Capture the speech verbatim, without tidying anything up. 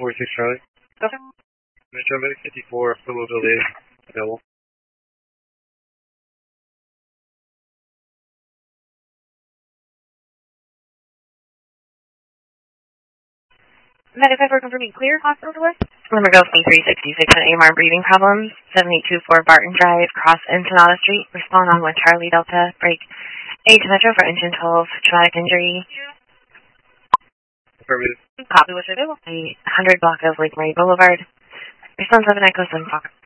four six Charlie. Okay. Metro Medic fifty-four, Philo delayed, available. Medic for confirming clear, hospital delay. Number Golf three sixty-six on A M R breathing problems, seven eight two four Barton Drive, cross Ensenada Street, respond on one Charlie Delta, break eight Metro for engine twelve, traumatic injury. Affirmative. Copy what's available. one hundred block of Lake Murray Boulevard, respond seven Echo seven Fox.